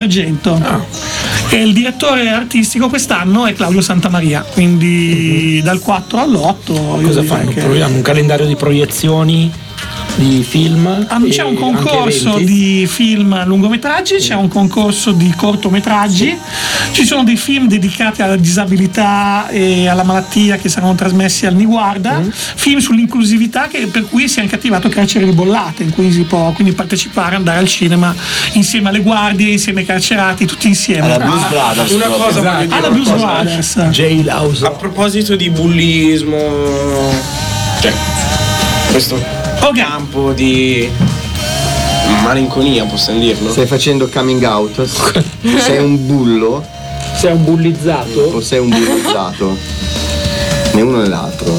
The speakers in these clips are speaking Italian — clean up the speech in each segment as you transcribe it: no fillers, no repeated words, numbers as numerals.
d'argento. E il direttore artistico quest'anno è Claudio Santamaria, quindi dal 4 all'8. Cosa fanno? Proviamo un calendario di proiezioni di film. C'è un concorso di film lungometraggi, c'è un concorso di cortometraggi, ci sono dei film dedicati alla disabilità e alla malattia che saranno trasmessi al Niguarda, film sull'inclusività per cui si è anche attivato Carcere di Bollate, in cui si può quindi partecipare, andare al cinema insieme alle guardie, insieme ai carcerati, tutti insieme. Alla Blues Brothers. Una cosa voglio dire, Alla Blues Brothers. Jailhouse. a proposito di bullismo, cioè questo campo di malinconia, possiamo dirlo? Stai facendo coming out? Sei un bullo? Sei un bullizzato? O sei un bullizzato? Né uno né l'altro.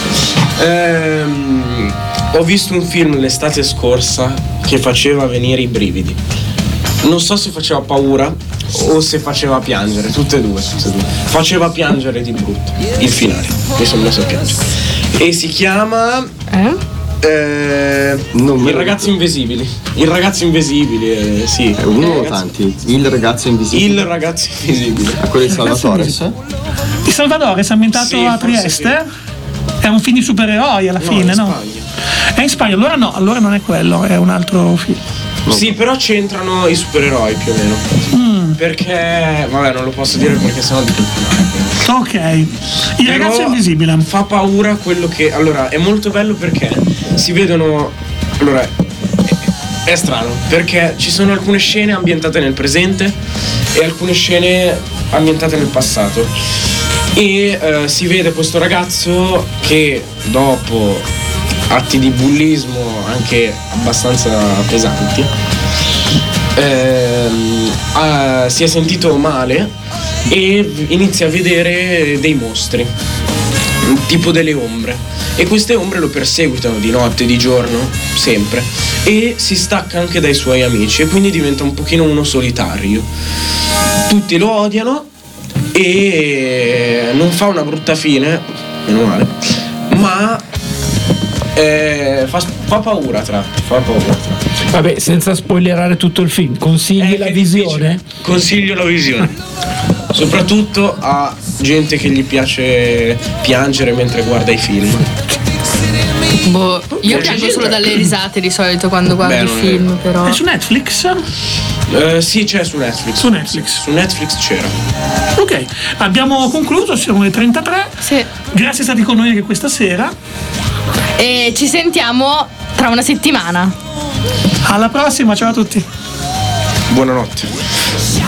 Ho visto un film l'estate scorsa che faceva venire i brividi. Non so se faceva paura o se faceva piangere, tutte e due. Faceva piangere di brutto. Il finale, mi sono messo a piangere. E si chiama Il ragazzo invisibile. Il ragazzo invisibile, sì. È uno o tanti? Il ragazzo invisibile. Il ragazzo invisibile. A quello di Salvatore? Di Salvatore, è ambientato Sì, a forse Trieste. È un film di supereroi alla fine, in no? Spagna. È in Spagna, allora no, allora non è quello, è un altro film. Sì, però c'entrano i supereroi più o meno. Perché, vabbè, non lo posso dire perché sennò dico il finale. Ok. Il ragazzo invisibile. Fa paura quello che. Allora, è molto bello perché si vedono. Allora, è strano, perché ci sono alcune scene ambientate nel presente e alcune scene ambientate nel passato. E si vede questo ragazzo che dopo atti di bullismo anche abbastanza pesanti si è sentito male e inizia a vedere dei mostri, tipo delle ombre, e queste ombre lo perseguitano di notte e di giorno, sempre, e si stacca anche dai suoi amici e quindi diventa un pochino uno solitario. Tutti lo odiano e non fa una brutta fine, meno male, ma fa paura tra. Vabbè, senza spoilerare tutto il film, consigli la visione? Consiglio la visione, soprattutto a gente che gli piace piangere mentre guarda i film. Io piango solo dalle risate di solito quando guardo i film, però. È su Netflix? Sì, c'è su Netflix. Su Netflix c'era. Ok, abbiamo concluso, siamo le 33. Sì. Grazie stati con noi anche questa sera. E ci sentiamo tra una settimana. Alla prossima, ciao a tutti. Buonanotte.